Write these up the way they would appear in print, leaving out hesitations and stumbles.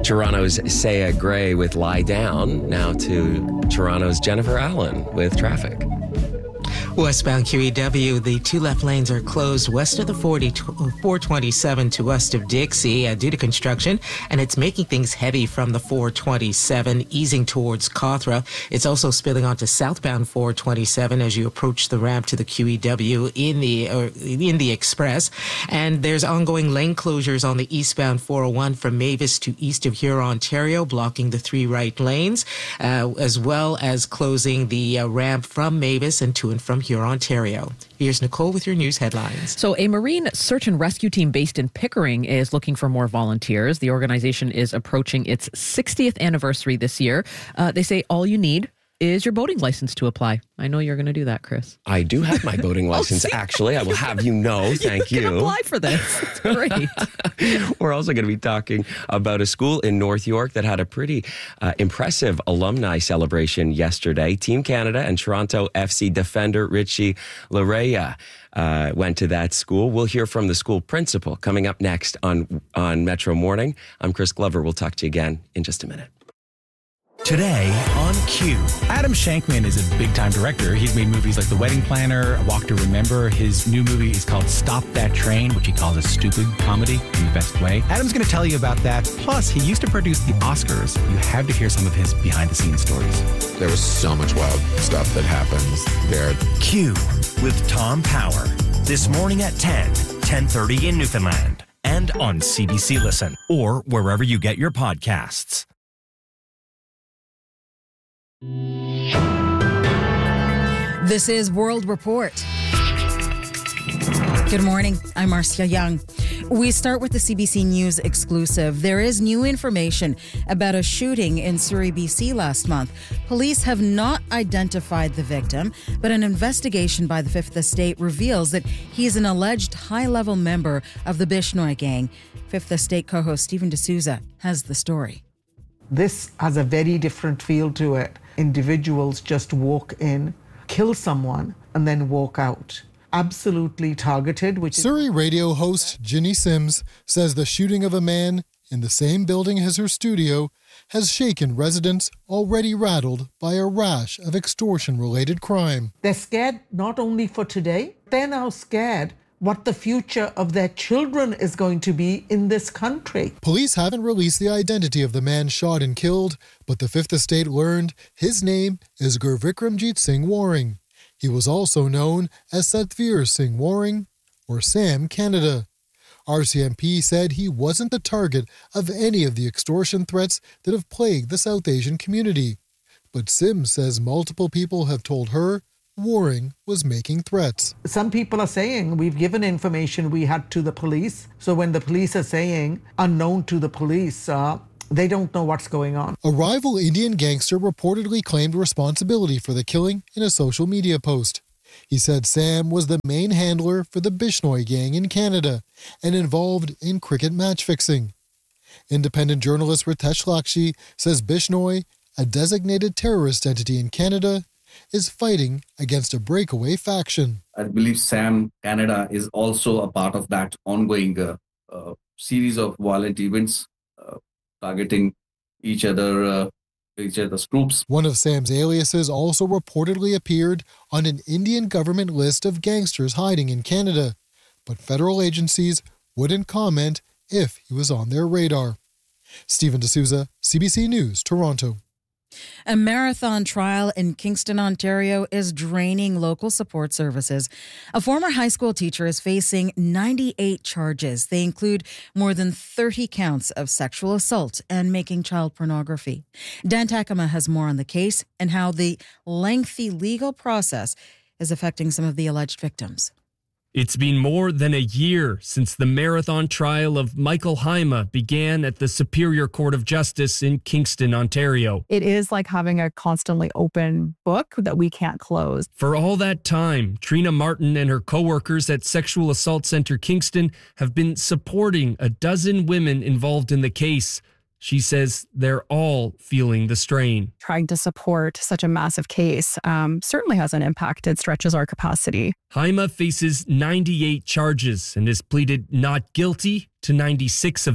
Toronto's Saya Gray with Lie Down. Now to Toronto's Jennifer Allen with traffic. Westbound QEW, the two left lanes are closed west of the 427 to west of Dixie due to construction, and it's making things heavy from the 427 easing towards Cawthra. It's also spilling onto southbound 427 as you approach the ramp to the QEW in the express. And there's ongoing lane closures on the eastbound 401 from Mavis to east of Huron, Ontario, blocking the three right lanes, as well as closing the ramp from Mavis and to and from Huron, Ontario. Here's Nicole with your news headlines. So a marine search and rescue team based in Pickering is looking for more volunteers. The organization is approaching its 60th anniversary this year. They say all you need is your boating license to apply. I know you're going to do that, Chris. I do have my boating license, actually. I will have you know. Thank you. You can apply for this. It's great. We're also going to be talking about a school in North York that had a pretty impressive alumni celebration yesterday. Team Canada and Toronto FC defender Richie Laryea went to that school. We'll hear from the school principal coming up next on Metro Morning. I'm Chris Glover. We'll talk to you again in just a minute. Today on Q. Adam Shankman is a big-time director. He's made movies like The Wedding Planner, A Walk to Remember. His new movie is called Stop That Train, which he calls a stupid comedy in the best way. Adam's going to tell you about that. Plus, he used to produce the Oscars. You have to hear some of his behind-the-scenes stories. There was so much wild stuff that happens there. Q with Tom Power. This morning at 10:30 in Newfoundland. And on CBC Listen or wherever you get your podcasts. This is World Report. Good morning. I'm Marcia Young. We start with the CBC News exclusive. There is new information about a shooting in Surrey, BC last month. Police have not identified the victim, but an investigation by the Fifth Estate reveals that he is an alleged high-level member of the Bishnoi gang. Fifth Estate co-host Stephen D'Souza has the story. This has a very different feel to it. Individuals just walk in, kill someone, and then walk out. Absolutely targeted. Surrey radio host Ginny Sims says the shooting of a man in the same building as her studio has shaken residents already rattled by a rash of extortion-related crime. They're scared not only for today, they're now scared what the future of their children is going to be in this country. Police haven't released the identity of the man shot and killed, but the Fifth Estate learned his name is Gurvikramjit Singh Waring. He was also known as Satvir Singh Waring, or Sam Canada. RCMP said he wasn't the target of any of the extortion threats that have plagued the South Asian community. But Sims says multiple people have told her Waring was making threats. Some people are saying we've given information we had to the police. So when the police are saying unknown to the police, they don't know what's going on. A rival Indian gangster reportedly claimed responsibility for the killing in a social media post. He said Sam was the main handler for the Bishnoi gang in Canada and involved in cricket match fixing. Independent journalist Ritesh Lakshmi says Bishnoi, a designated terrorist entity in Canada, is fighting against a breakaway faction. I believe Sam Canada is also a part of that ongoing series of violent events targeting each other's groups. One of Sam's aliases also reportedly appeared on an Indian government list of gangsters hiding in Canada, but federal agencies wouldn't comment if he was on their radar. Stephen D'Souza, CBC News, Toronto. A marathon trial in Kingston, Ontario is draining local support services. A former high school teacher is facing 98 charges. They include more than 30 counts of sexual assault and making child pornography. Dan Takama has more on the case and how the lengthy legal process is affecting some of the alleged victims. It's been more than a year since the marathon trial of Michael Haima began at the Superior Court of Justice in Kingston, Ontario. It is like having a constantly open book that we can't close. For all that time, Trina Martin and her co-workers at Sexual Assault Centre Kingston have been supporting a dozen women involved in the case. She says they're all feeling the strain. Trying to support such a massive case certainly has an impact. It stretches our capacity. Haima faces 98 charges and has pleaded not guilty to 96 of them.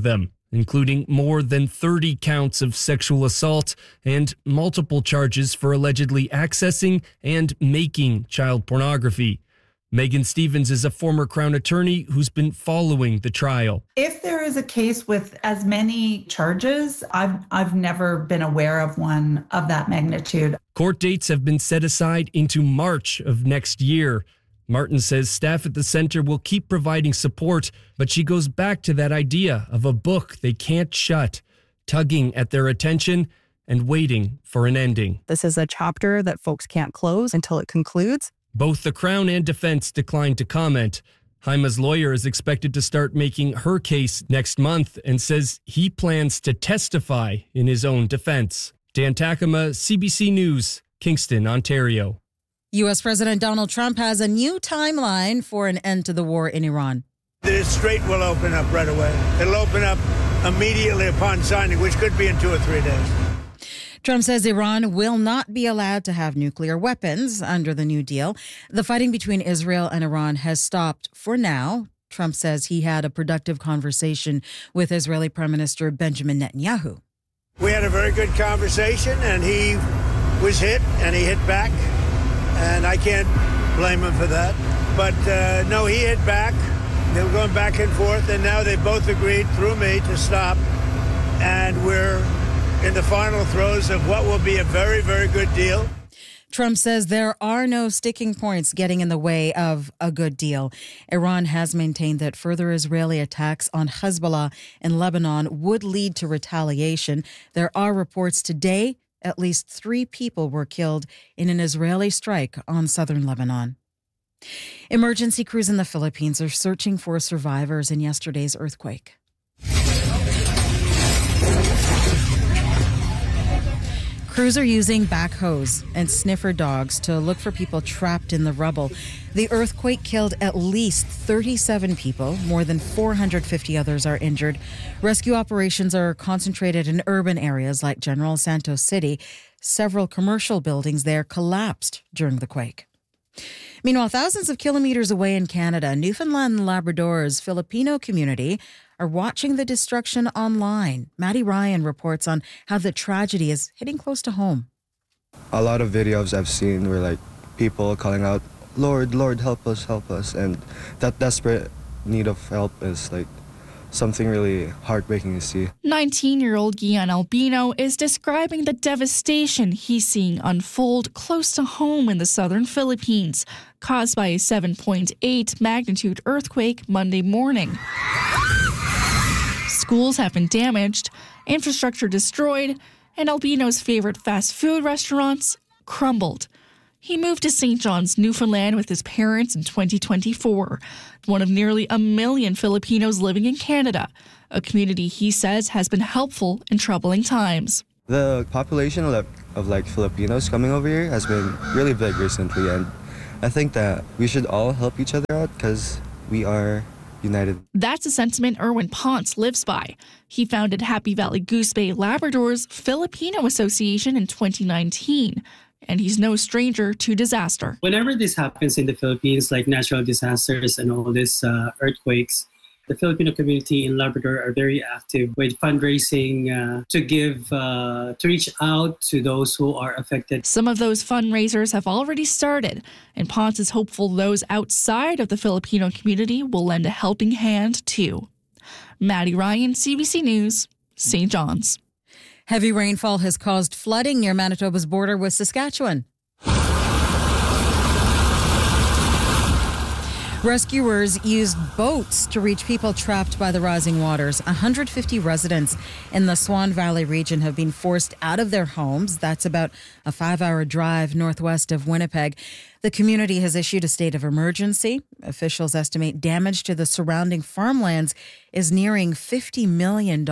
including more than 30 counts of sexual assault and multiple charges for allegedly accessing and making child pornography. Megan Stevens is a former Crown attorney who's been following the trial. If there is a case with as many charges, I've never been aware of one of that magnitude. Court dates have been set aside into March of next year. Martin says staff at the center will keep providing support, but she goes back to that idea of a book they can't shut, tugging at their attention and waiting for an ending. This is a chapter that folks can't close until it concludes. Both the Crown and defense declined to comment. Haima's lawyer is expected to start making her case next month and says he plans to testify in his own defense. Dan Takama, CBC News, Kingston, Ontario. U.S. President Donald Trump has a new timeline for an end to the war in Iran. The Strait will open up right away. It'll open up immediately upon signing, which could be in 2 or 3 days. Trump says Iran will not be allowed to have nuclear weapons under the new deal. The fighting between Israel and Iran has stopped for now. Trump says he had a productive conversation with Israeli Prime Minister Benjamin Netanyahu. We had a very good conversation, and he was hit, and he hit back, and I can't blame him for that. But no, he hit back. They were going back and forth, and now they both agreed through me to stop, and we're in the final throes of what will be a very, very good deal. Trump says there are no sticking points getting in the way of a good deal. Iran has maintained that further Israeli attacks on Hezbollah in Lebanon would lead to retaliation. There are reports today at least 3 people were killed in an Israeli strike on southern Lebanon. Emergency crews in the Philippines are searching for survivors in yesterday's earthquake. Crews are using backhoes and sniffer dogs to look for people trapped in the rubble. The earthquake killed at least 37 people. More than 450 others are injured. Rescue operations are concentrated in urban areas like General Santos City. Several commercial buildings there collapsed during the quake. Meanwhile, thousands of kilometers away in Canada, Newfoundland and Labrador's Filipino community are watching the destruction online. Maddie Ryan reports on how the tragedy is hitting close to home. A lot of videos I've seen were like people calling out, Lord, Lord, help us, help us. And that desperate need of help is like something really heartbreaking to see. 19-year-old Gian Albino is describing the devastation he's seeing unfold close to home in the southern Philippines, caused by a 7.8 magnitude earthquake Monday morning. Schools have been damaged, infrastructure destroyed, and Albino's favorite fast food restaurants crumbled. He moved to St. John's, Newfoundland with his parents in 2024, one of nearly 1 million Filipinos living in Canada, a community he says has been helpful in troubling times. The population of like Filipinos coming over here has been really big recently, and I think that we should all help each other out because we are united. That's a sentiment Erwin Ponce lives by. He founded Happy Valley Goose Bay Labrador's Filipino Association in 2019. And he's no stranger to disaster. Whenever this happens in the Philippines, like natural disasters and all these earthquakes, the Filipino community in Labrador are very active with fundraising to give, to reach out to those who are affected. Some of those fundraisers have already started, and Ponce is hopeful those outside of the Filipino community will lend a helping hand too. Maddie Ryan, CBC News, St. John's. Heavy rainfall has caused flooding near Manitoba's border with Saskatchewan. Rescuers used boats to reach people trapped by the rising waters. 150 residents in the Swan Valley region have been forced out of their homes. That's about a 5-hour drive northwest of Winnipeg. The community has issued a state of emergency. Officials estimate damage to the surrounding farmlands is nearing $50 million.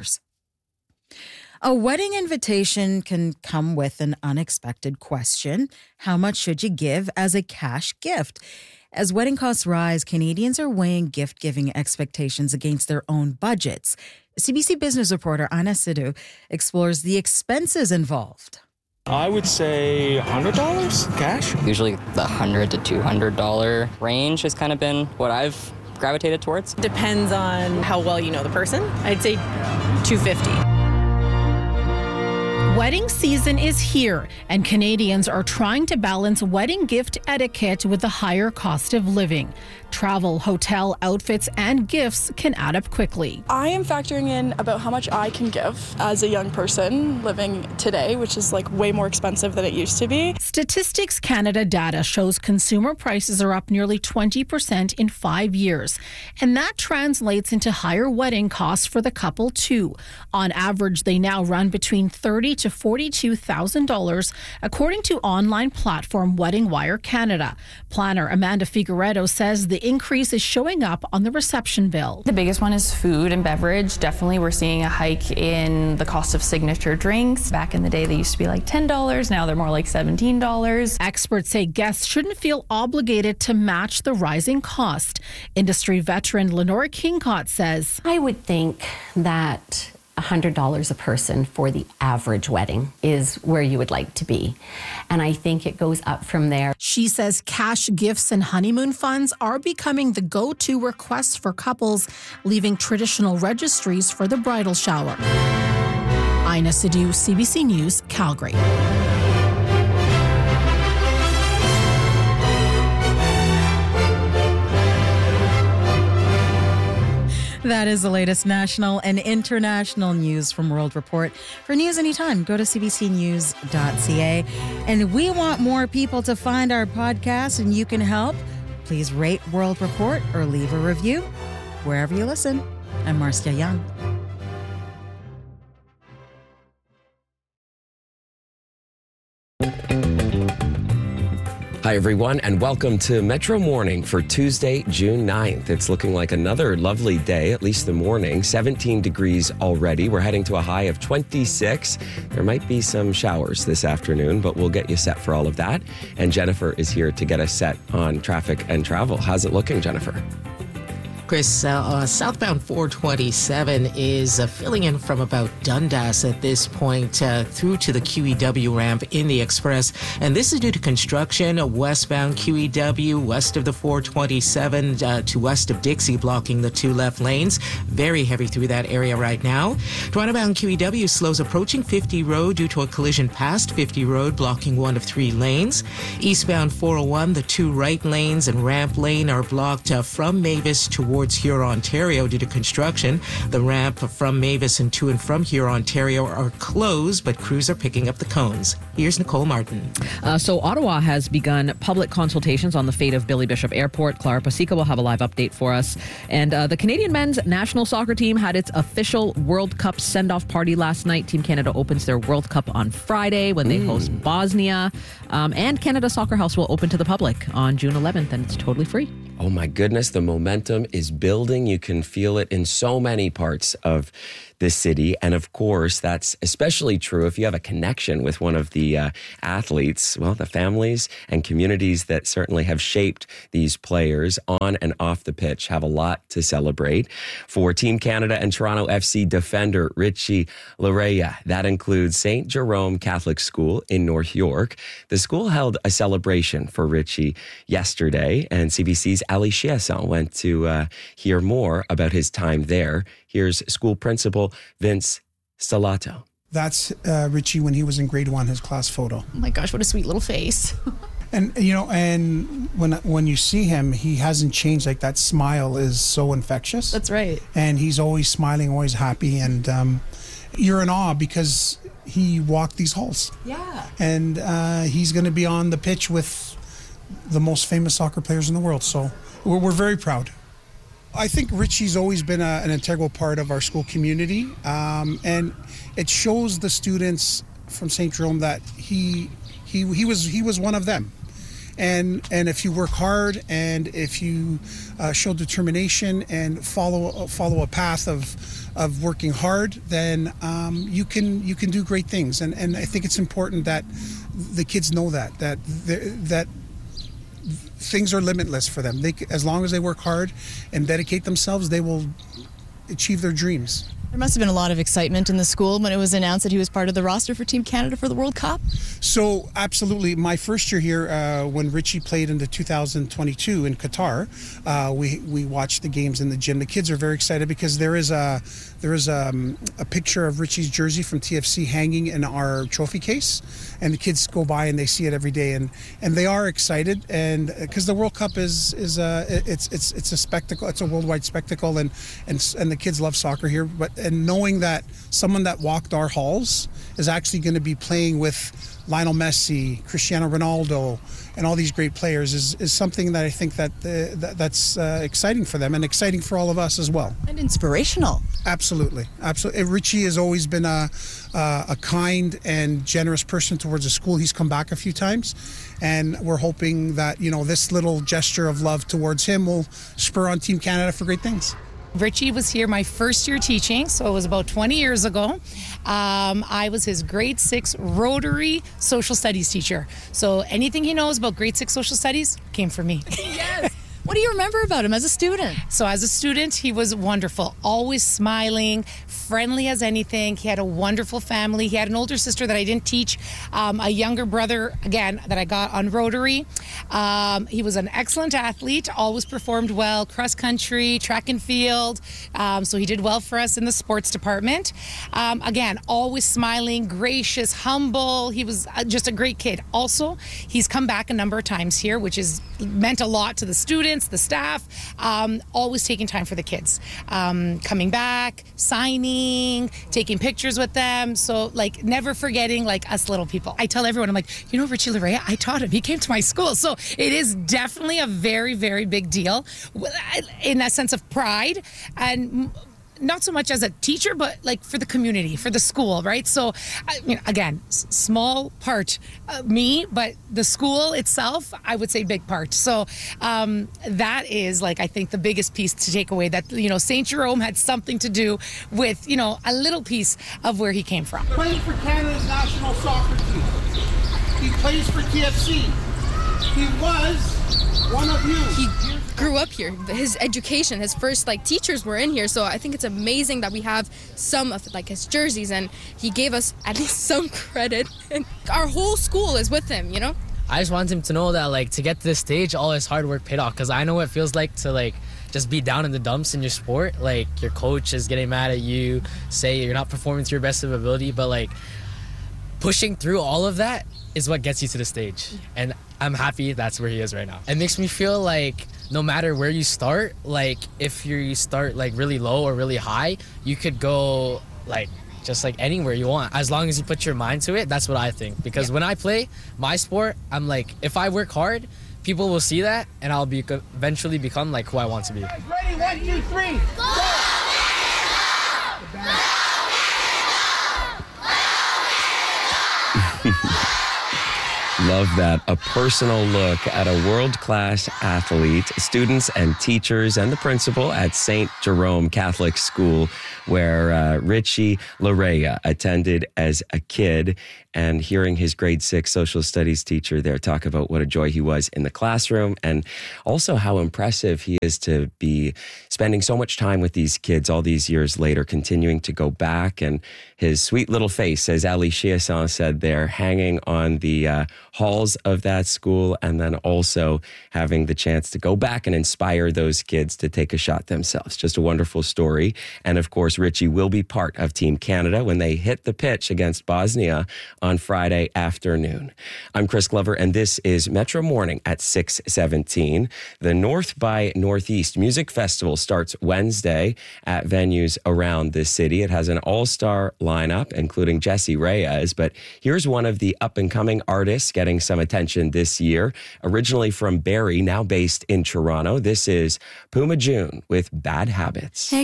A wedding invitation can come with an unexpected question. How much should you give as a cash gift? As wedding costs rise, Canadians are weighing gift-giving expectations against their own budgets. CBC business reporter Anna Sidhu explores the expenses involved. I would say $100 cash. Usually the $100 to $200 range has kind of been what I've gravitated towards. Depends on how well you know the person. I'd say $250. Wedding season is here, and Canadians are trying to balance wedding gift etiquette with the higher cost of living. Travel, hotel, outfits, and gifts can add up quickly. I am factoring in about how much I can give as a young person living today, which is like way more expensive than it used to be. Statistics Canada data shows consumer prices are up nearly 20% in 5 years, and that translates into higher wedding costs for the couple too. On average, they now run between $30,000 to $42,000, according to online platform Wedding Wire Canada. Planner Amanda Figueredo says the increase is showing up on the reception bill. The biggest one is food and beverage. Definitely we're seeing a hike in the cost of signature drinks. Back in the day, they used to be like $10. Now they're more like $17. Experts say guests shouldn't feel obligated to match the rising cost. Industry veteran Lenora Kingcott says, I would think that $100 a person for the average wedding is where you would like to be. And I think it goes up from there. She says cash gifts and honeymoon funds are becoming the go-to requests for couples, leaving traditional registries for the bridal shower. Ina Sidhu, CBC News, Calgary. That is the latest national and international news from World Report. For news anytime, go to cbcnews.ca. And we want more people to find our podcast, and you can help. Please rate World Report or leave a review wherever you listen. I'm Marcia Young. Hi, everyone, and welcome to Metro Morning for Tuesday, June 9th. It's looking like another lovely day, at least the morning. 17 degrees already. We're heading to a high of 26. There might be some showers this afternoon, but we'll get you set for all of that. And Jennifer is here to get us set on traffic and travel. How's it looking, Jennifer? Chris, southbound 427 is filling in from about Dundas at this point through to the QEW ramp in the express. And this is due to construction. Westbound QEW, west of the 427 to west of Dixie, blocking the two left lanes. Very heavy through that area right now. Toronto-bound QEW slows approaching 50 Road due to a collision past 50 Road, blocking one of three lanes. Eastbound 401, the two right lanes and ramp lane are blocked from Mavis towards Huron, Ontario due to construction. The ramp from Mavis and to and from Huron, Ontario are closed, but crews are picking up the cones. Here's Nicole Martin. So Ottawa has begun public consultations on the fate of Billy Bishop Airport. Clara Pasica will have a live update for us. And the Canadian men's national soccer team had its official World Cup send-off party last night. Team Canada opens their World Cup on Friday when they host Bosnia. And Canada Soccer House will open to the public on June 11th, and it's totally free. Oh my goodness, the momentum is building. You can feel it in so many parts of this city. And of course, that's especially true if you have a connection with one of the athletes. Well, the families and communities that certainly have shaped these players on and off the pitch have a lot to celebrate. For Team Canada and Toronto FC defender Richie Laryea, that includes St. Jerome Catholic School in North York. The school held a celebration for Richie yesterday, and CBC's Ali Chiasson went to hear more about his time there. Here's school principal Vince Stellato. That's Richie when he was in grade 1, his class photo. Oh my gosh, what a sweet little face. And, you know, and when you see him, he hasn't changed. Like, that smile is so infectious. That's right. And he's always smiling, always happy. And you're in awe because he walked these halls. Yeah. And he's going to be on the pitch with the most famous soccer players in the world. So we're very proud. I think Richie's always been an integral part of our school community, and it shows the students from St. Jerome that he was one of them. And if you work hard and if you show determination and follow a path of working hard, then you can do great things. And I think it's important that the kids know that things are limitless for them. As long as they work hard and dedicate themselves, they will achieve their dreams. There must have been a lot of excitement in the school when it was announced that he was part of the roster for Team Canada for the World Cup. So absolutely. My first year here, when Richie played in the 2022 in Qatar, we watched the games in the gym. The kids are very excited because there is a picture of Richie's jersey from TFC hanging in our trophy case, and the kids go by and they see it every day, and they are excited, and because the World Cup is it's a spectacle, it's a worldwide spectacle, and the kids love soccer here, and knowing that someone that walked our halls is actually going to be playing with Lionel Messi, Cristiano Ronaldo, and all these great players is something that I think that's exciting for them and exciting for all of us as well. And inspirational. Absolutely. Richie has always been a kind and generous person towards the school. He's come back a few times, and we're hoping that, this little gesture of love towards him will spur on Team Canada for great things. Richie was here my first year teaching, so it was about 20 years ago. I was his grade 6 Rotary social studies teacher. So anything he knows about grade 6 social studies came from me. Yes. What do you remember about him as a student? So as a student, he was wonderful, always smiling, friendly as anything. He had a wonderful family. He had an older sister that I didn't teach, a younger brother, again, that I got on Rotary. He was an excellent athlete, always performed well, cross country, track and field. So he did well for us in the sports department. Again, always smiling, gracious, humble. He was just a great kid. Also, he's come back a number of times here, which has meant a lot to the students, the staff, always taking time for the kids, coming back, signing, taking pictures with them. So never forgetting us little people. I tell everyone, I'm like, Richie Larea, I taught him. He came to my school. So it is definitely a very, very big deal in that sense of pride, and not so much as a teacher, but for the community, for the school, right? So, again, small part me, but the school itself, I would say big part. So that is I think the biggest piece to take away, that, St. Jerome had something to do with, a little piece of where he came from. Playing for Canada's national soccer team. He plays for TFC. He was one of you. He grew up here. His education, his first teachers were in here, so I think it's amazing that we have some of his jerseys, and he gave us at least some credit, and our whole school is with him, I just want him to know that to get to this stage, all his hard work paid off, because I know what it feels like to just be down in the dumps in your sport. Your coach is getting mad at you, say you're not performing to your best of ability, but pushing through all of that is what gets you to the stage. And I'm happy that's where he is right now. It makes me feel no matter where you start, if you start really low or really high, you could go just anywhere you want, as long as you put your mind to it. That's what I think, because when I play my sport, I'm if I work hard, people will see that, and I'll eventually become who I want to be. Ready, 1, 2, 3, go! Love that. A personal look at a world-class athlete, students and teachers, and the principal at St. Jerome Catholic School, where Richie Larea attended as a kid, and hearing his grade 6 social studies teacher there talk about what a joy he was in the classroom, and also how impressive he is to be spending so much time with these kids all these years later, continuing to go back, and his sweet little face, as Ali Chiasson said there, hanging on the halls of that school, and then also having the chance to go back and inspire those kids to take a shot themselves. Just a wonderful story. And of course, Richie will be part of Team Canada when they hit the pitch against Bosnia on Friday afternoon. I'm Chris Glover, and this is Metro Morning at 6:17. The North by Northeast Music Festival starts Wednesday at venues around the city. It has an all-star lineup, including Jessie Reyes, but here's one of the up-and-coming artists getting some attention this year. Originally from Barrie, now based in Toronto, this is Puma June with Bad Habits.